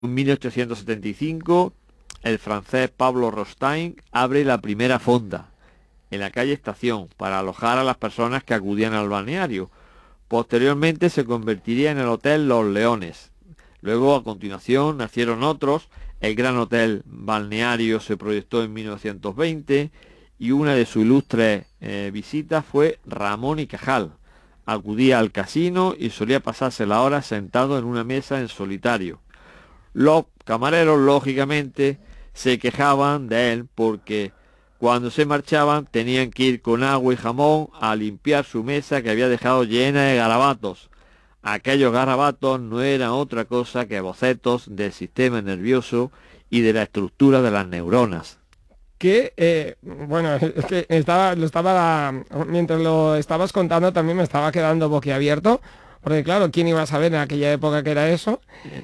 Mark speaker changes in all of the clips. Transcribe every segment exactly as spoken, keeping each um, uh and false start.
Speaker 1: En mil ochocientos setenta y cinco, el francés Pablo Rostaing abre la primera fonda en la calle Estación para alojar a las personas que acudían al balneario. Posteriormente se convertiría en el Hotel Los Leones. Luego, a continuación, nacieron otros. El Gran Hotel Balneario se proyectó en mil novecientos veinte y una de sus ilustres eh, visitas fue Ramón y Cajal. Acudía al casino y solía pasarse la hora sentado en una mesa en solitario. Los camareros, lógicamente, se quejaban de él porque cuando se marchaban tenían que ir con agua y jamón a limpiar su mesa que había dejado llena de garabatos. Aquellos garabatos no eran otra cosa que bocetos del sistema nervioso y de la estructura de las neuronas.
Speaker 2: Que, eh, bueno, es que estaba, lo estaba, mientras lo estabas contando también me estaba quedando boquiabierto, porque claro, ¿quién iba a saber en aquella época que era eso?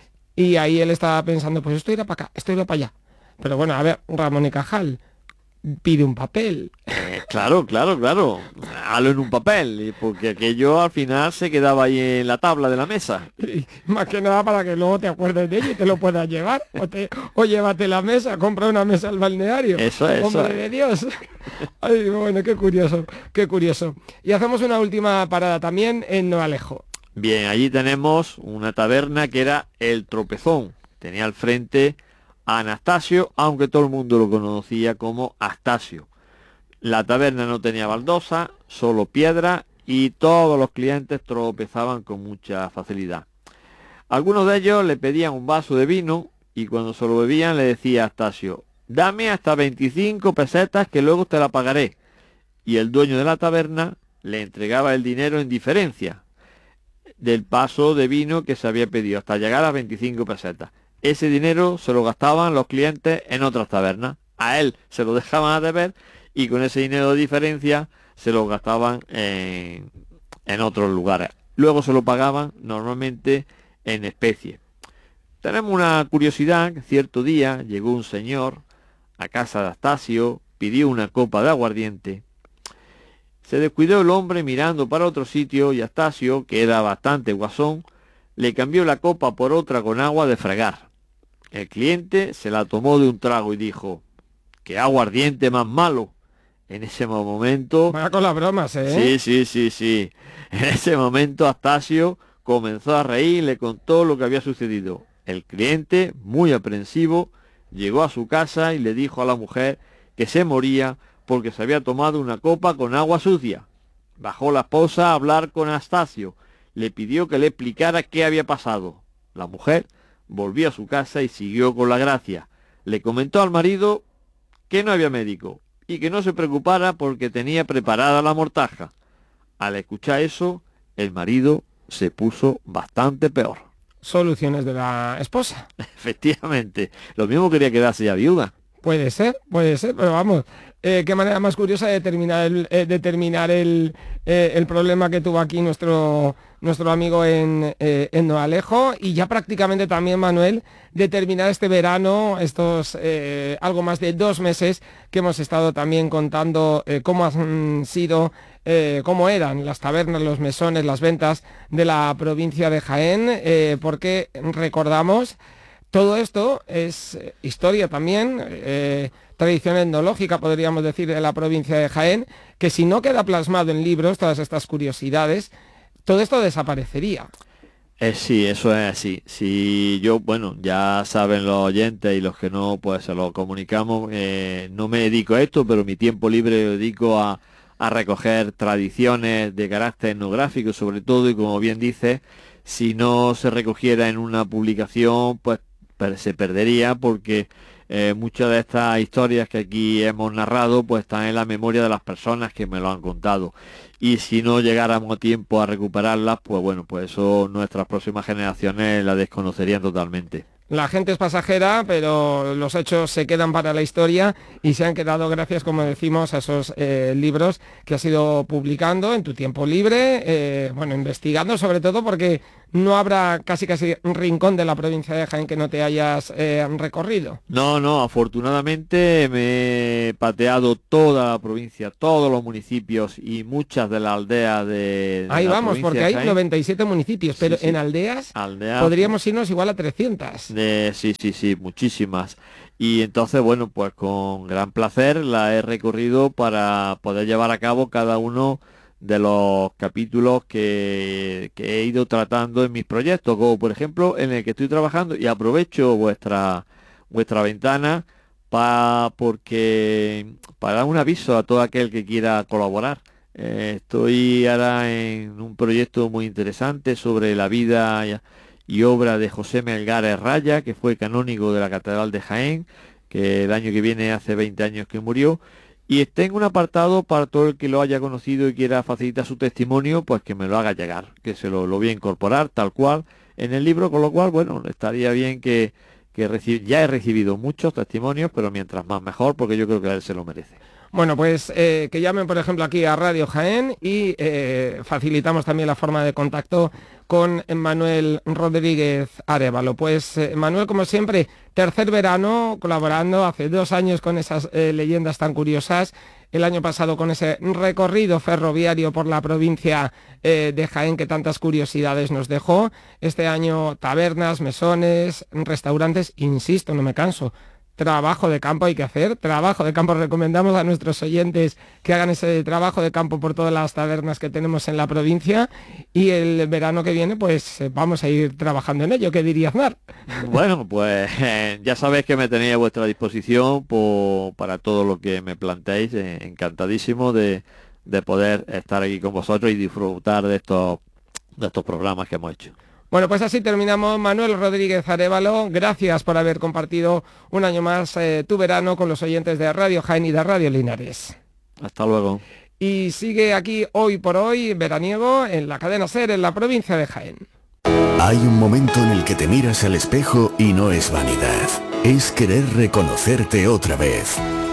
Speaker 2: Y ahí él estaba pensando, pues esto irá para acá, esto irá para allá. Pero bueno, a ver, Ramón y Cajal pide un papel.
Speaker 1: Eh, claro, claro, claro. Halo en un papel, porque aquello al final se quedaba ahí en la tabla de la mesa.
Speaker 2: Y más que nada para que luego te acuerdes de ello y te lo puedas llevar. O, te, o llévate la mesa, compra una mesa al balneario.
Speaker 1: Eso es.
Speaker 2: Hombre
Speaker 1: eso
Speaker 2: de
Speaker 1: es.
Speaker 2: Dios. Ay, bueno, qué curioso, qué curioso. Y hacemos una última parada también en Noalejo.
Speaker 1: Bien, allí tenemos una taberna que era El Tropezón. Tenía al frente a Anastasio, aunque todo el mundo lo conocía como Astasio. La taberna no tenía baldosa, solo piedra, y todos los clientes tropezaban con mucha facilidad. Algunos de ellos le pedían un vaso de vino, y cuando se lo bebían le decía a Astasio, dame hasta veinticinco pesetas que luego te la pagaré. Y el dueño de la taberna le entregaba el dinero en diferencia del vaso de vino que se había pedido, hasta llegar a veinticinco pesetas. Ese dinero se lo gastaban los clientes en otras tabernas. A él se lo dejaban a deber y con ese dinero de diferencia se lo gastaban en, en otros lugares. Luego se lo pagaban normalmente en especie. Tenemos una curiosidad. Cierto día llegó un señor a casa de Astasio, pidió una copa de aguardiente. Se descuidó el hombre mirando para otro sitio y Astasio, que era bastante guasón, le cambió la copa por otra con agua de fregar. El cliente se la tomó de un trago y dijo, ¡qué aguardiente más malo! En ese momento...
Speaker 2: Vaya con las bromas, ¿eh?
Speaker 1: Sí, sí, sí, sí. En ese momento Astasio comenzó a reír y le contó lo que había sucedido. El cliente, muy aprensivo, llegó a su casa y le dijo a la mujer que se moría porque se había tomado una copa con agua sucia. Bajó la esposa a hablar con Astasio. Le pidió que le explicara qué había pasado. La mujer volvió a su casa y siguió con la gracia. Le comentó al marido que no había médico y que no se preocupara porque tenía preparada la mortaja. Al escuchar eso, el marido se puso bastante peor.
Speaker 2: Soluciones de la esposa.
Speaker 1: Efectivamente, lo mismo quería quedarse ya viuda.
Speaker 2: Puede ser, puede ser, pero vamos, eh, qué manera más curiosa de terminar el, eh, de terminar el, eh, el problema que tuvo aquí nuestro, nuestro amigo en, eh, en Noalejo, y ya prácticamente también, Manuel, de terminar este verano, estos eh, algo más de dos meses que hemos estado también contando eh, cómo han sido, eh, cómo eran las tabernas, los mesones, las ventas de la provincia de Jaén, eh, porque recordamos... Todo esto es historia también, eh, tradición etnológica, podríamos decir, de la provincia de Jaén, que si no queda plasmado en libros, todas estas curiosidades, todo esto desaparecería.
Speaker 1: Eh, sí, eso es así. Si yo, bueno, ya saben los oyentes y los que no, pues se lo comunicamos, eh, no me dedico a esto, pero mi tiempo libre lo dedico a, a recoger tradiciones de carácter etnográfico, sobre todo, y como bien dice, si no se recogiera en una publicación, pues se perdería porque eh, muchas de estas historias que aquí hemos narrado pues están en la memoria de las personas que me lo han contado, y si no llegáramos a tiempo a recuperarlas, pues bueno, pues eso nuestras próximas generaciones la desconocerían totalmente.
Speaker 2: La gente es pasajera, pero los hechos se quedan para la historia y se han quedado gracias, como decimos, a esos eh, libros que has ido publicando en tu tiempo libre, eh, bueno, investigando sobre todo, porque no habrá casi casi un rincón de la provincia de Jaén que no te hayas eh, recorrido.
Speaker 1: No, no, afortunadamente me he pateado toda la provincia, todos los municipios y muchas de las aldeas de, de
Speaker 2: Ahí
Speaker 1: la
Speaker 2: vamos, porque hay
Speaker 1: Jaén.
Speaker 2: noventa y siete municipios, pero sí, sí. en aldeas, aldeas podríamos irnos igual a trescientas.
Speaker 1: De, sí, sí, sí, muchísimas. Y entonces, bueno, pues con gran placer la he recorrido para poder llevar a cabo cada uno de los capítulos que, que he ido tratando en mis proyectos, como por ejemplo en el que estoy trabajando, y aprovecho vuestra vuestra ventana pa, porque para dar un aviso a todo aquel que quiera colaborar. Eh, estoy ahora en un proyecto muy interesante sobre la vida y, y obra de José Melgares Raya, que fue canónigo de la Catedral de Jaén, que el año que viene hace veinte años que murió. Y tengo un apartado para todo el que lo haya conocido y quiera facilitar su testimonio, pues que me lo haga llegar, que se lo, lo voy a incorporar tal cual en el libro, con lo cual, bueno, estaría bien que, que reci- ya he recibido muchos testimonios, pero mientras más mejor, porque yo creo que a él se lo merece.
Speaker 2: Bueno, pues eh, que llamen, por ejemplo, aquí a Radio Jaén y eh, facilitamos también la forma de contacto con Manuel Rodríguez Arévalo. Pues eh, Manuel, como siempre, tercer verano colaborando, hace dos años con esas eh, leyendas tan curiosas, el año pasado con ese recorrido ferroviario por la provincia eh, de Jaén que tantas curiosidades nos dejó. Este año tabernas, mesones, restaurantes, insisto, no me canso. Trabajo de campo hay que hacer, trabajo de campo. Recomendamos a nuestros oyentes que hagan ese trabajo de campo por todas las tabernas que tenemos en la provincia, y el verano que viene pues vamos a ir trabajando en ello. ¿Qué diría Aznar?
Speaker 1: Bueno, pues eh, ya sabéis que me tenéis a vuestra disposición por, para todo lo que me planteéis. Eh, encantadísimo de, de poder estar aquí con vosotros y disfrutar de estos, de estos programas que hemos hecho.
Speaker 2: Bueno, pues así terminamos. Manuel Rodríguez Arévalo, gracias por haber compartido un año más eh, tu verano con los oyentes de Radio Jaén y de Radio Linares.
Speaker 1: Hasta luego.
Speaker 2: Y sigue aquí Hoy por Hoy, veraniego, en la cadena SER, en la provincia de Jaén.
Speaker 3: Hay un momento en el que te miras al espejo y no es vanidad, es querer reconocerte otra vez.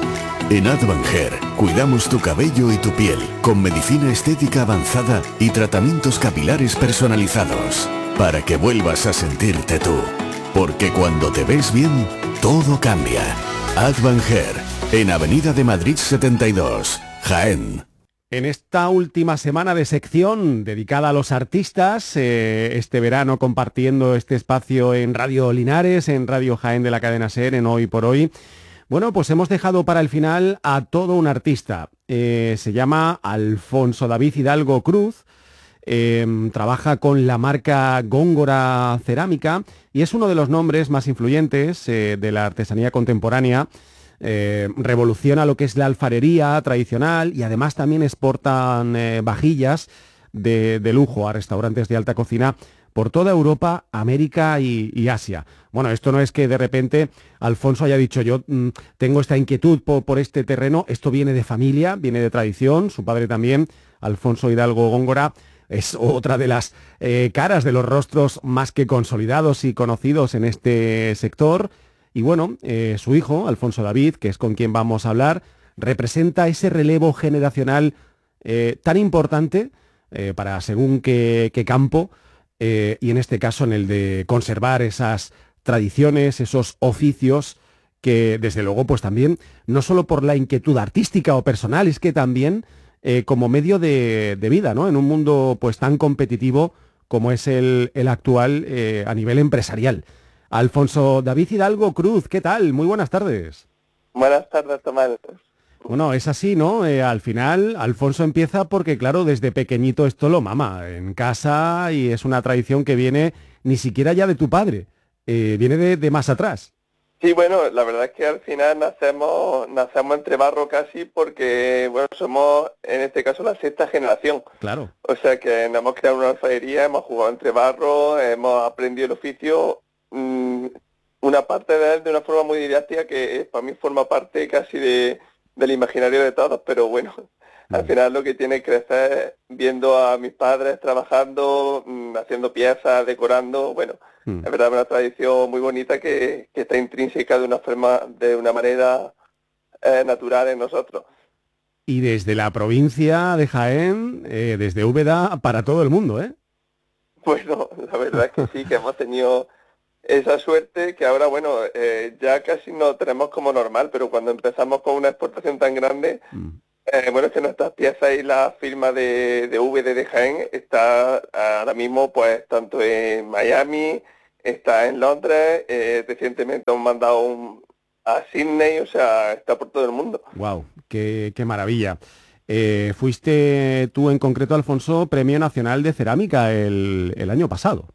Speaker 3: En Advanger cuidamos tu cabello y tu piel con medicina estética avanzada y tratamientos capilares personalizados, para que vuelvas a sentirte tú. Porque cuando te ves bien, todo cambia. Advanger, en Avenida de Madrid setenta y dos, Jaén.
Speaker 4: En esta última semana de sección dedicada a los artistas, eh, este verano compartiendo este espacio en Radio Linares, en Radio Jaén de la cadena SER, en Hoy por Hoy, bueno, pues hemos dejado para el final a todo un artista. Eh, se llama Alfonso David Hidalgo Cruz. Eh, trabaja con la marca Góngora Cerámica y es uno de los nombres más influyentes eh, de la artesanía contemporánea. Eh, revoluciona lo que es la alfarería tradicional y además también exportan eh, vajillas de, de lujo a restaurantes de alta cocina por toda Europa, América y, y Asia. Bueno, esto no es que de repente Alfonso haya dicho yo mmm, tengo esta inquietud por, por este terreno. Esto viene de familia, viene de tradición. Su padre también, Alfonso Hidalgo Góngora, es otra de las eh, caras de los rostros más que consolidados y conocidos en este sector. Y bueno, eh, su hijo, Alfonso David, que es con quien vamos a hablar, representa ese relevo generacional eh, tan importante eh, para según qué, qué campo, eh, y en este caso en el de conservar esas tradiciones, esos oficios que desde luego pues también, no solo por la inquietud artística o personal, es que también Eh, como medio de, de vida, ¿no? En un mundo pues tan competitivo como es el, el actual eh, a nivel empresarial. Alfonso David Hidalgo Cruz, ¿qué tal? Muy buenas tardes.
Speaker 5: Buenas tardes, Tomás.
Speaker 4: Bueno, es así, ¿no? Eh, al final, Alfonso empieza porque, claro, desde pequeñito esto lo mama en casa y es una tradición que viene ni siquiera ya de tu padre, eh, viene de, de más atrás.
Speaker 5: Sí, bueno, la verdad es que al final nacemos nacemos entre barro casi porque, bueno, somos en este caso la sexta generación.
Speaker 4: Claro.
Speaker 5: O sea que nos hemos creado una alfarería, hemos jugado entre barro, hemos aprendido el oficio, mmm, una parte de él de una forma muy didáctica que para mí forma parte casi de, del imaginario de todos, pero bueno, mm. al final lo que tiene que crecer viendo a mis padres trabajando, mmm, haciendo piezas, decorando, bueno, mm. es verdad, una tradición muy bonita que, que está intrínseca de una forma, de una manera eh, natural en nosotros.
Speaker 4: Y desde la provincia de Jaén, eh, desde Úbeda, para todo el mundo, ¿eh?
Speaker 5: Bueno, la verdad es que sí, que hemos tenido esa suerte que ahora, bueno, eh, ya casi no tenemos como normal, pero cuando empezamos con una exportación tan grande,
Speaker 4: Mm.
Speaker 5: eh, bueno, es que nuestras piezas y la firma de, de V D de Jaén está ahora mismo pues tanto en Miami, está en Londres, eh, recientemente hemos mandado un, a Sydney, o sea, está por todo el mundo.
Speaker 4: Wow, qué, qué maravilla. Eh, fuiste tú en concreto, Alfonso, Premio Nacional de Cerámica el, el año pasado.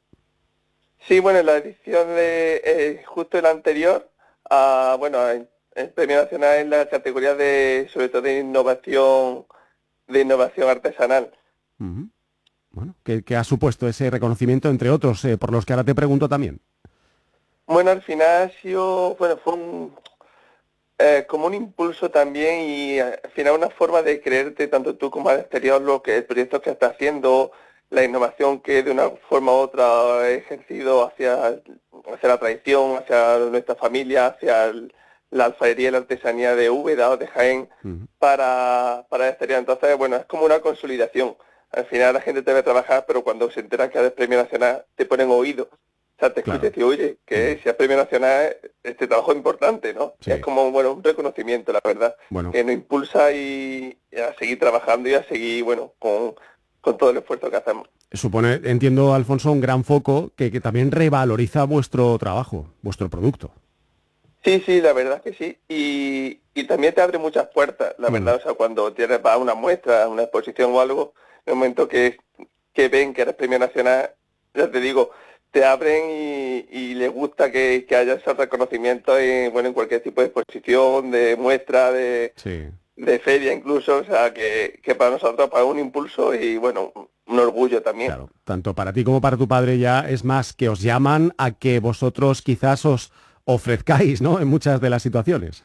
Speaker 5: Sí, bueno, en la edición de eh, justo el anterior, ah, bueno, el, el Premio Nacional en la categoría de, sobre todo de innovación, de innovación artesanal.
Speaker 4: Uh-huh. Bueno, ¿qué, qué ha supuesto ese reconocimiento, entre otros, eh, por los que ahora te pregunto también?
Speaker 5: Bueno, al final ha sido, bueno, fue un, eh, como un impulso también y al final una forma de creerte tanto tú como al exterior lo que el proyecto que estás haciendo, la innovación que de una forma u otra he ejercido hacia, hacia la tradición, hacia nuestra familia, hacia el, la alfarería y la artesanía de Úbeda o de Jaén uh-huh. para, para el exterior. Entonces, bueno, es como una consolidación. Al final la gente te ve trabajar, pero cuando se entera que eres premio nacional te ponen oído. O sea, te escuchas y claro. Dices, oye, que uh-huh. si es premio nacional, este trabajo es importante, ¿no? Sí. Es como, bueno, un reconocimiento, la verdad, bueno. que nos impulsa y, y a seguir trabajando y a seguir, bueno, con... con todo el esfuerzo que hacemos.
Speaker 4: Supone, entiendo, Alfonso, un gran foco que, que también revaloriza vuestro trabajo, vuestro producto.
Speaker 5: Sí, sí, la verdad es que sí. Y, y también te abre muchas puertas, la mm. verdad. O sea, cuando tienes para una muestra, una exposición o algo, en el momento que, que ven que eres premio nacional, ya te digo, te abren y, y les gusta que, que haya ese reconocimiento en, bueno, en cualquier tipo de exposición, de muestra, de... Sí. de feria incluso, o sea, que, que para nosotros para un impulso y, bueno, un orgullo también.
Speaker 4: Claro, tanto para ti como para tu padre ya es más que os llaman a que vosotros quizás os ofrezcáis, ¿no?, en muchas de las situaciones.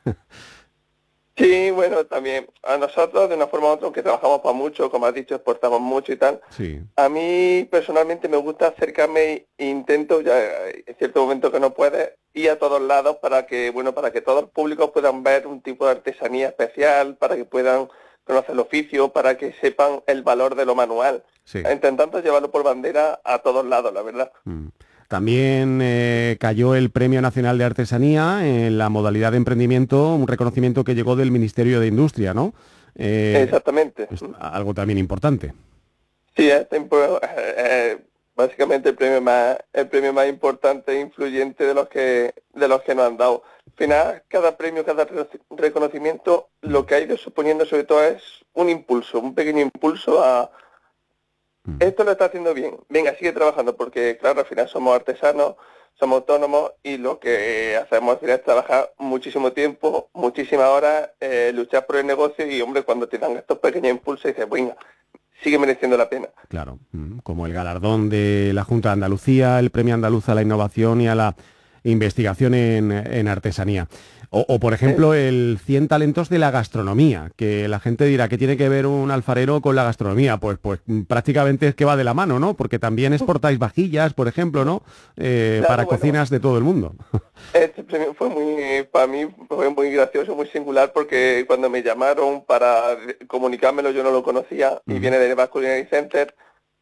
Speaker 5: Sí, bueno, también a nosotros de una forma u otra, aunque trabajamos para mucho, como has dicho, exportamos mucho y tal,
Speaker 4: sí.
Speaker 5: A mí personalmente me gusta acercarme e intento, ya en cierto momento que no puedes, ir a todos lados para que, bueno, para que todos los públicos puedan ver un tipo de artesanía especial, para que puedan conocer el oficio, para que sepan el valor de lo manual, sí. Intentando llevarlo por bandera a todos lados, la verdad.
Speaker 4: Mm. También eh, cayó el Premio Nacional de Artesanía en la modalidad de emprendimiento, un reconocimiento que llegó del Ministerio de Industria, ¿no?
Speaker 5: Eh, Exactamente.
Speaker 4: Es algo también importante.
Speaker 5: Sí, es eh, básicamente el premio más el premio más importante e influyente de los que de los que nos han dado. Al final, cada premio, cada reconocimiento, lo que ha ido suponiendo sobre todo es un impulso, un pequeño impulso a esto lo está haciendo bien, venga, sigue trabajando, porque claro, al final somos artesanos, somos autónomos y lo que hacemos al final es trabajar muchísimo tiempo, muchísimas horas, eh, luchar por el negocio y, hombre, cuando te dan estos pequeños impulsos dices, venga, sigue mereciendo la pena.
Speaker 4: Claro, como el galardón de la Junta de Andalucía, el Premio Andaluz a la Innovación y a la Investigación en, en Artesanía. O, o, por ejemplo, el cien talentos de la gastronomía, que la gente dirá, ¿qué tiene que ver un alfarero con la gastronomía? Pues, pues prácticamente es que va de la mano, ¿no? Porque también exportáis vajillas, por ejemplo, ¿no? Eh, claro, para bueno, cocinas de todo el mundo.
Speaker 5: Este premio fue muy, para mí fue muy gracioso, muy singular, porque cuando me llamaron para comunicármelo yo no lo conocía, uh-huh. y viene del Basque Culinary Center,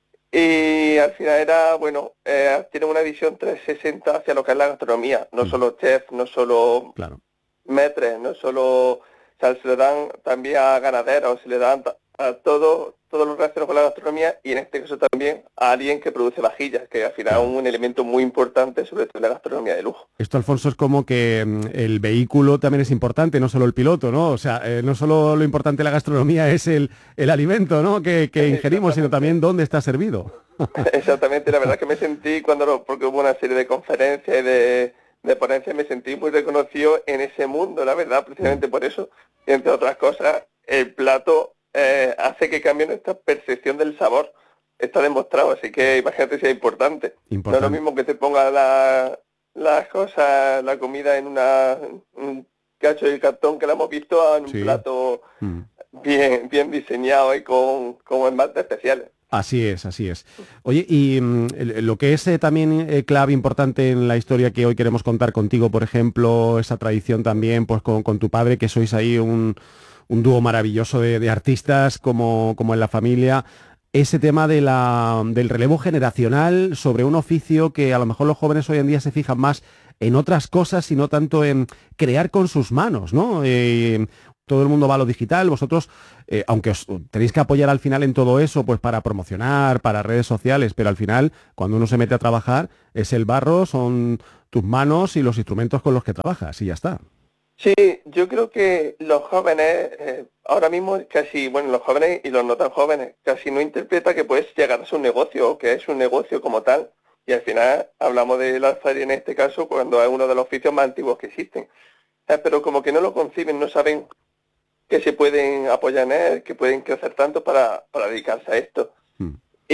Speaker 5: y al final era, bueno, eh, tiene una visión trescientos sesenta hacia lo que es la gastronomía, no uh-huh. solo chef, no solo...
Speaker 4: Claro.
Speaker 5: Metres, no solo, o sea, se le dan también a ganaderos, se le dan a todo, todos los relacionados con la gastronomía y en este caso también a alguien que produce vajillas, que al final es un elemento muy importante, sobre todo en la gastronomía de lujo.
Speaker 4: Esto, Alfonso, es como que el vehículo también es importante, no solo el piloto, ¿no? O sea, eh, no solo lo importante de la gastronomía es el, el alimento, ¿no?, que, que ingerimos, sino también dónde está servido.
Speaker 5: Exactamente, la verdad que me sentí cuando, lo, porque hubo una serie de conferencias y de... de ponencia, me sentí muy reconocido en ese mundo, la verdad, precisamente por eso. Y entre otras cosas, el plato eh, hace que cambie nuestra percepción del sabor. Está demostrado, así que imagínate si es importante. importante. No es lo mismo que te ponga la, las cosas, la comida en una, un cacho de cartón que la hemos visto en un sí. plato mm. bien, bien diseñado y con, con esmaltes especiales.
Speaker 4: Así es, así es. Oye, y mm, lo que es eh, también eh, clave importante en la historia que hoy queremos contar contigo, por ejemplo, esa tradición también pues con, con tu padre, que sois ahí un, un dúo maravilloso de, de artistas como, como en la familia. ese tema de la, del relevo generacional sobre un oficio que a lo mejor los jóvenes hoy en día se fijan más en otras cosas y no tanto en crear con sus manos, ¿no? Eh, todo el mundo va a lo digital, vosotros, eh, aunque os tenéis que apoyar al final en todo eso, pues para promocionar, para redes sociales, pero al final, cuando uno se mete a trabajar, es el barro, son tus manos y los instrumentos con los que trabajas, y ya está.
Speaker 5: Sí, yo creo que los jóvenes, eh, ahora mismo casi, bueno, los jóvenes y los no tan jóvenes, casi no interpreta que puedes llegar a ser un negocio, o que es un negocio como tal, y al final hablamos de la alfarería en este caso cuando es uno de los oficios más antiguos que existen. Eh, pero como que no lo conciben, no saben que se pueden apoyar en él, que pueden crecer tanto para, para dedicarse a esto. Mm.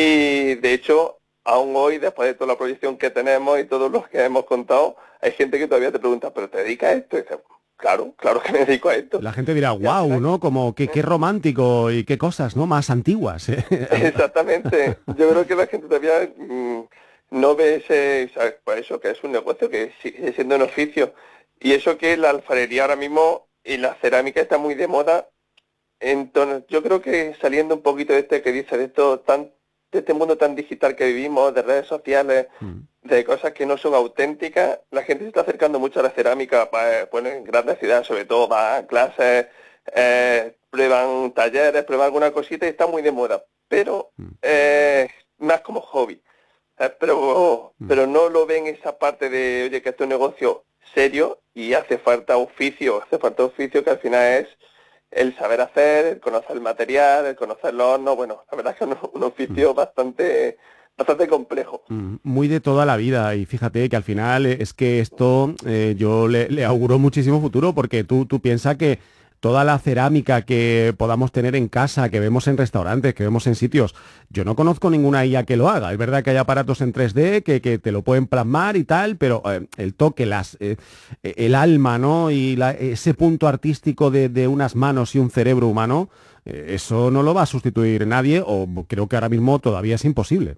Speaker 5: Y de hecho, aún hoy, después de toda la proyección que tenemos y todos los que hemos contado, hay gente que todavía te pregunta, ¿pero te dedicas a esto? Y dices, claro, claro que me dedico a esto.
Speaker 4: La gente dirá, wow, ¿no? Como qué, qué romántico y qué cosas, ¿no? Más antiguas. ¿eh?
Speaker 5: Exactamente. Yo creo que la gente todavía mmm, no ve ese, ¿sabes? Pues eso, que es un negocio, que sigue siendo un oficio. Y eso que la alfarería ahora mismo y la cerámica está muy de moda. Entonces, yo creo que saliendo un poquito de este que dice, de esto tan, de este mundo tan digital que vivimos, de redes sociales, mm. de cosas que no son auténticas, la gente se está acercando mucho a la cerámica, pues, bueno, en grandes ciudades sobre todo, va a clases, eh, prueban talleres, prueban alguna cosita y está muy de moda, pero mm. eh, más como hobby. Eh, pero, mm. pero no lo ven esa parte de, oye, que esto es un negocio serio y hace falta oficio, hace falta oficio que al final es el saber hacer, el conocer el material, el conocer los hornos. Bueno, la verdad es que es un, un oficio mm. bastante bastante complejo.
Speaker 4: Muy de toda la vida, y fíjate que al final es que esto eh, yo le, le auguro muchísimo futuro, porque tú, tú piensas que toda la cerámica que podamos tener en casa, que vemos en restaurantes, que vemos en sitios, yo no conozco ninguna I A que lo haga. Es verdad que hay aparatos en tres D que, que te lo pueden plasmar y tal, pero eh, el toque, las, eh, el alma, ¿no? Y la, ese punto artístico de, de unas manos y un cerebro humano, eh, eso no lo va a sustituir nadie, o creo que ahora mismo todavía es imposible.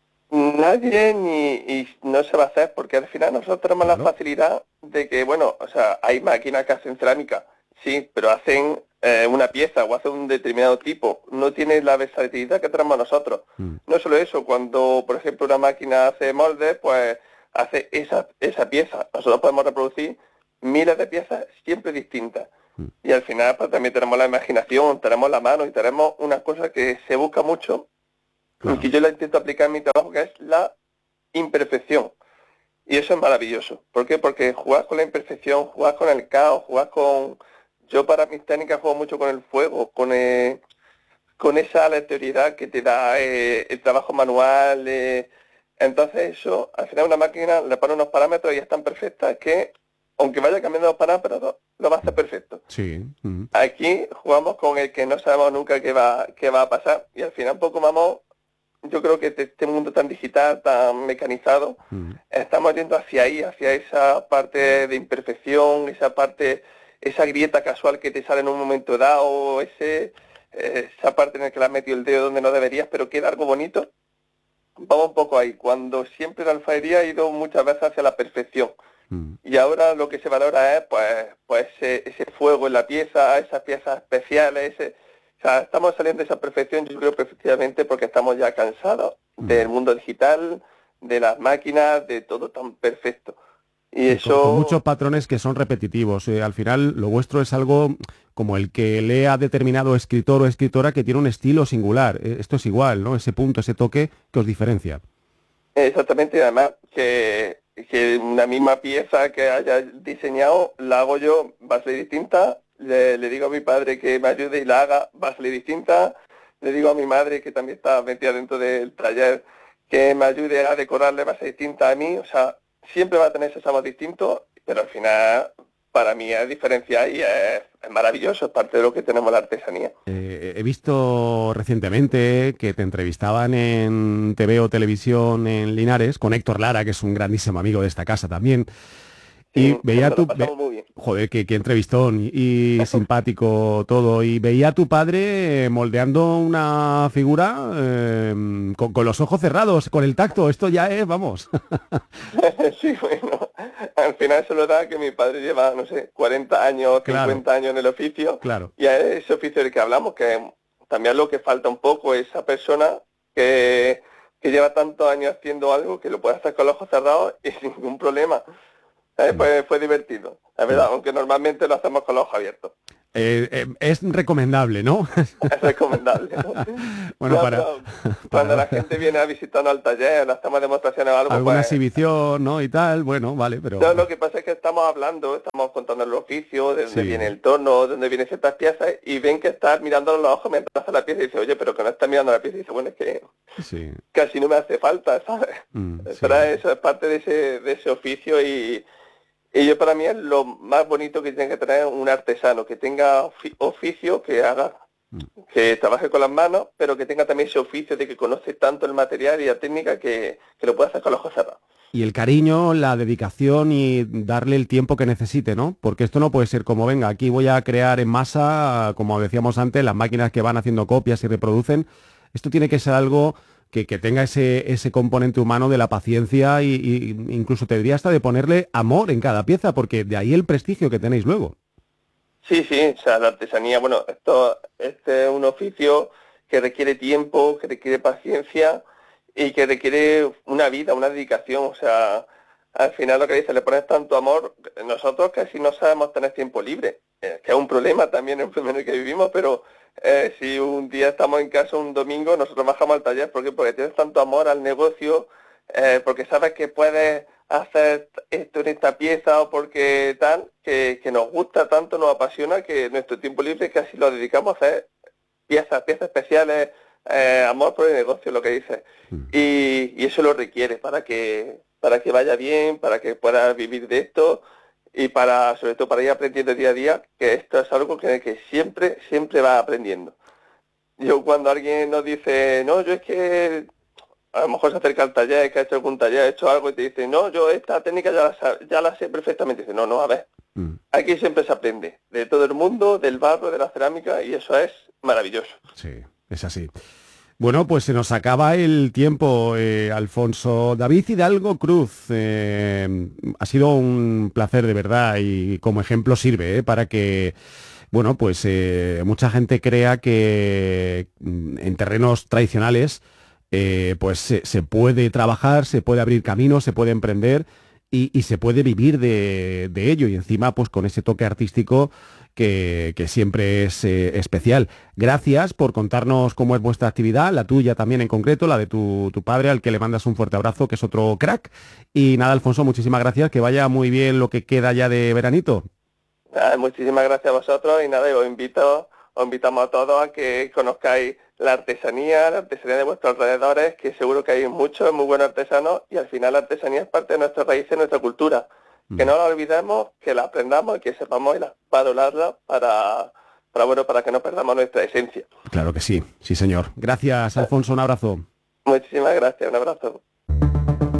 Speaker 5: Nadie ni y no se va a hacer, porque al final nosotros tenemos claro. la facilidad de que, bueno, o sea, hay máquinas que hacen cerámica, sí, pero hacen eh, una pieza o hacen un determinado tipo, no tiene la versatilidad que tenemos nosotros. Mm. No solo eso, cuando, por ejemplo, una máquina hace moldes, pues hace esa, esa pieza. Nosotros podemos reproducir miles de piezas siempre distintas. Mm. Y al final, pues también tenemos la imaginación, tenemos la mano y tenemos una cosa que se busca mucho, claro. que yo la intento aplicar en mi trabajo, que es la imperfección. Y eso es maravilloso. ¿Por qué? Porque jugar con la imperfección, jugar con el caos, jugar con... Yo para mis técnicas juego mucho con el fuego, con eh, con esa aleatoriedad que te da eh, el trabajo manual. Eh. Entonces eso, al final una máquina le pone unos parámetros y es tan perfecta que, aunque vaya cambiando los parámetros, lo va a hacer perfecto.
Speaker 4: Sí. Uh-huh.
Speaker 5: Aquí jugamos con el que no sabemos nunca qué va, qué va a pasar. Y al final un poco vamos... Yo creo que este mundo tan digital, tan mecanizado, mm. estamos yendo hacia ahí, hacia esa parte de imperfección, esa parte, esa grieta casual que te sale en un momento dado, ese, eh, esa parte en la que le has metido el dedo donde no deberías, pero queda algo bonito. Vamos un poco ahí, cuando siempre la alfarería ha ido muchas veces hacia la perfección. Mm. Y ahora lo que se valora es pues, pues ese, ese fuego en la pieza, esas piezas especiales, ese... O sea, estamos saliendo de esa perfección, yo creo, perfectamente, porque estamos ya cansados mm. del mundo digital, de las máquinas, de todo tan perfecto. Y eso...
Speaker 4: Con, con muchos patrones que son repetitivos. Eh, al final, lo vuestro es algo como el que lea determinado escritor o escritora que tiene un estilo singular. Eh, esto es igual, ¿no? Ese punto, ese toque que os diferencia.
Speaker 5: Exactamente, y además que, que una misma pieza que haya diseñado, la hago yo, va a ser distinta. Le, le digo a mi padre que me ayude y la haga, va a salir distinta. Le digo a mi madre, que también está metida dentro del taller, que me ayude a decorarle, va a ser distinta a mí. O sea, siempre va a tener ese sabor distinto, pero al final, para mí es diferencia y es, es maravilloso, es parte de lo que tenemos la artesanía.
Speaker 4: Eh, he visto recientemente que te entrevistaban en T V o Televisión en Linares, con Héctor Lara, que es un grandísimo amigo de esta casa también. Y sí, veía tu... Ve, joder, qué, qué entrevistón y, y simpático todo. Y veía a tu padre moldeando una figura eh, con, con los ojos cerrados, con el tacto. Esto ya es, vamos.
Speaker 5: Sí, bueno, al final se lo da que mi padre lleva, no sé, cuarenta años, cincuenta claro. años en el oficio.
Speaker 4: Claro.
Speaker 5: Y a ese oficio del que hablamos, que también lo que falta un poco es esa persona que, que lleva tantos años haciendo algo que lo puede hacer con los ojos cerrados y sin ningún problema. ¿Sabes? Pues fue divertido, la verdad, aunque normalmente lo hacemos con los ojos abiertos.
Speaker 4: Eh, eh, es recomendable, ¿no?
Speaker 5: Es recomendable, ¿no?
Speaker 4: Bueno,
Speaker 5: No,
Speaker 4: para,
Speaker 5: pero
Speaker 4: para
Speaker 5: cuando la gente viene a visitarnos al taller, le hacemos demostraciones o algo,
Speaker 4: alguna
Speaker 5: pues...
Speaker 4: exhibición, ¿no? Y tal, bueno, vale, pero...
Speaker 5: No, lo que pasa es que estamos hablando, estamos contando el oficio, de dónde
Speaker 4: Sí.
Speaker 5: viene el tono, de dónde vienen ciertas piezas, y ven que estás mirándolo a los ojos mientras hace la pieza y dice, oye, pero que no estás mirando la pieza, y dice, bueno, es que
Speaker 4: Sí.
Speaker 5: casi no me hace falta, ¿sabes?
Speaker 4: Mm, sí.
Speaker 5: Pero eso es parte de ese, de ese oficio y, y yo para mí es lo más bonito que tiene que tener un artesano, que tenga ofi- oficio, que haga, que trabaje con las manos, pero que tenga también ese oficio de que conoce tanto el material y la técnica que, que lo puede hacer con los ojos cerrados.
Speaker 4: Y el cariño, la dedicación y darle el tiempo que necesite, ¿no? Porque esto no puede ser como, venga, aquí voy a crear en masa, como decíamos antes, las máquinas que van haciendo copias y reproducen. Esto tiene que ser algo que, que tenga ese, ese componente humano de la paciencia y, y incluso te diría hasta de ponerle amor en cada pieza, porque de ahí el prestigio que tenéis luego.
Speaker 5: Sí, sí, o sea, la artesanía, bueno, esto este es un oficio que requiere tiempo, que requiere paciencia y que requiere una vida, una dedicación, o sea, al final lo que dice, le pones tanto amor, nosotros casi no sabemos tener tiempo libre, eh, que es un problema también el problema en el que vivimos, pero eh, si un día estamos en casa un domingo, nosotros bajamos al taller, ¿por qué? Porque tienes tanto amor al negocio, eh, porque sabes que puedes hacer esto en esta pieza o porque tal, que, que nos gusta tanto, nos apasiona, que nuestro tiempo libre casi lo dedicamos a hacer piezas, piezas especiales, eh, amor por el negocio, lo que dices. Y, y eso lo requiere para que para que vaya bien, para que puedas vivir de esto y para, sobre todo, para ir aprendiendo día a día, que esto es algo que, que siempre, siempre vas aprendiendo. Yo cuando alguien nos dice, no, yo es que a lo mejor se acerca al taller, que ha hecho algún taller, ha hecho algo y te dice, no, yo esta técnica ya la, sa- ya la sé perfectamente. Dice, no, no, a ver,
Speaker 4: Mm.
Speaker 5: aquí siempre se aprende, de todo el mundo, del barro, de la cerámica, y eso es maravilloso.
Speaker 4: Sí, es así. Bueno, pues se nos acaba el tiempo, eh, Alfonso. David Hidalgo Cruz, eh, ha sido un placer de verdad y como ejemplo sirve eh, para que, bueno, pues eh, mucha gente crea que mm, en terrenos tradicionales eh, pues se, se puede trabajar, se puede abrir caminos, se puede emprender y, y se puede vivir de, de ello y encima pues con ese toque artístico que, que siempre es eh, especial. Gracias por contarnos cómo es vuestra actividad, la tuya también en concreto, la de tu, tu padre, al que le mandas un fuerte abrazo, que es otro crack. Y nada, Alfonso, muchísimas gracias, que vaya muy bien lo que queda ya de veranito.
Speaker 5: Nada, muchísimas gracias a vosotros y nada, y os invito, os invitamos a todos a que conozcáis la artesanía, la artesanía de vuestros alrededores, que seguro que hay muchos muy buenos artesanos y al final la artesanía es parte de nuestras raíces, de nuestra cultura. Que no la olvidemos, que la aprendamos y que sepamos y la- valorarla para, para, bueno, para que no perdamos nuestra esencia.
Speaker 4: Claro que sí, sí señor. Gracias, Alfonso, un abrazo.
Speaker 5: Muchísimas gracias, un abrazo.